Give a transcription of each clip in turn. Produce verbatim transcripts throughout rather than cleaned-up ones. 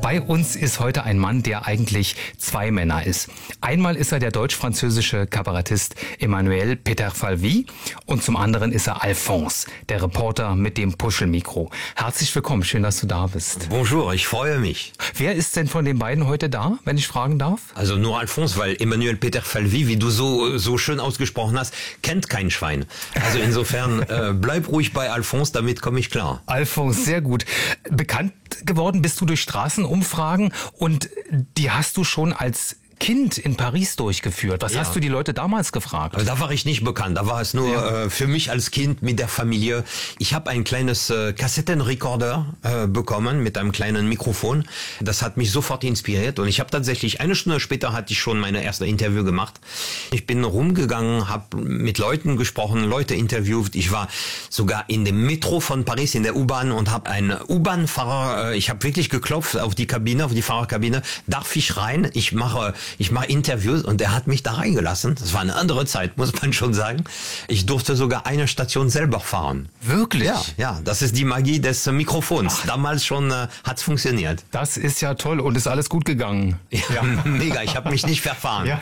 Bei uns ist heute ein Mann, der eigentlich zwei Männer ist. Einmal ist er der deutsch-französische Kabarettist Emmanuel Peter Falvy und zum anderen ist er Alphonse, der Reporter mit dem Puschelmikro. Herzlich willkommen, schön, dass du da bist. Bonjour, ich freue mich. Wer ist denn von den beiden heute da, wenn ich fragen darf? Also nur Alphonse, weil Emmanuel Peter Falvy, wie du so so schön ausgesprochen hast, kennt kein Schwein. Also insofern äh, bleib ruhig bei Alphonse, damit komme ich klar. Alphonse, sehr gut. Bekannt geworden bist du durch Straßenumfragen und die hast du schon als Kind in Paris durchgeführt. Was Ja. hast du die Leute damals gefragt? Also da war ich nicht bekannt, da war es nur Ja. äh, für mich als Kind mit der Familie. Ich habe ein kleines äh, Kassettenrekorder äh, bekommen mit einem kleinen Mikrofon. Das hat mich sofort inspiriert und ich habe tatsächlich, eine Stunde später hatte ich schon meine erste Interview gemacht. Ich bin rumgegangen, habe mit Leuten gesprochen, Leute interviewt. Ich war sogar in dem Metro von Paris, in der U-Bahn und habe einen U-Bahn-Fahrer, äh, ich habe wirklich geklopft auf die Kabine, auf die Fahrerkabine. Darf ich rein? Ich mache Ich mache Interviews und er hat mich da reingelassen. Das war eine andere Zeit, muss man schon sagen. Ich durfte sogar eine Station selber fahren. Wirklich? Ja, ja, das ist die Magie des Mikrofons. Ach. Damals schon äh, hat's funktioniert. Das ist ja toll und ist alles gut gegangen. Ja, mega, ich habe mich nicht verfahren. Ja.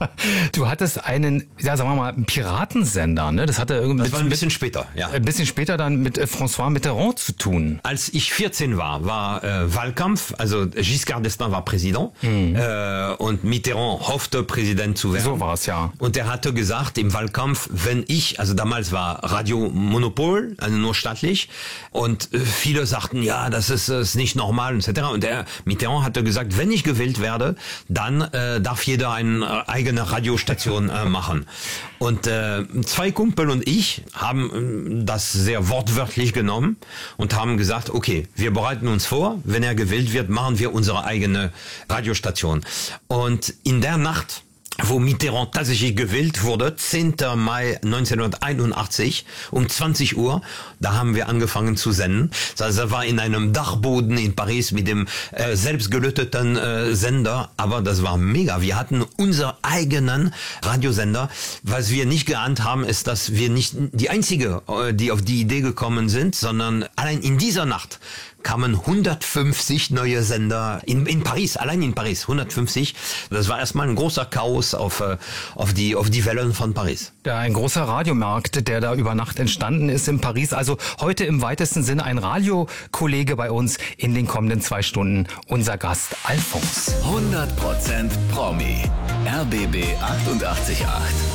Du hattest einen, ja, sagen wir mal, einen Piratensender, ne? Das hatte irgendwie Das war ein bisschen später, ja. ein bisschen später dann mit äh, François Mitterrand zu tun. Als ich vierzehn war, war äh, Wahlkampf, also Giscard d'Estaing war Präsident mhm. äh, und Mitterrand hoffte, Präsident zu werden. So war es, ja. Und er hatte gesagt im Wahlkampf, wenn ich, also damals war Radio Monopol, also nur staatlich, und äh, viele sagten, ja, das ist, ist nicht normal, et cetera. Und der Mitterrand hatte gesagt, wenn ich gewählt werde, dann äh, darf jeder eine äh, eigene Radiostation äh, machen. Und äh, zwei Kumpel und ich haben äh, das sehr wortwörtlich genommen und haben gesagt, okay, wir bereiten uns vor, wenn er gewählt wird, machen wir unsere eigene Radiostation. Und in der Nacht, wo Mitterrand tatsächlich gewählt wurde, zehnten Mai neunzehnhunderteinundachtzig um zwanzig Uhr, da haben wir angefangen zu senden. Also das war in einem Dachboden in Paris mit dem äh, selbst gelöteten äh, Sender, aber das war mega. Wir hatten unseren eigenen Radiosender. Was wir nicht geahnt haben, ist, dass wir nicht die einzige, äh, die auf die Idee gekommen sind, sondern allein in dieser Nacht kamen hundertfünfzig neue Sender in, in Paris, allein in Paris, hundertfünfzig. Das war erstmal ein großer Chaos auf, auf, die, auf die Wellen von Paris. Ja, ein großer Radiomarkt, der da über Nacht entstanden ist in Paris. Also heute im weitesten Sinne ein Radiokollege bei uns in den kommenden zwei Stunden, unser Gast Alphonse. hundert Prozent Promi. R B B achtundachtzig Komma acht.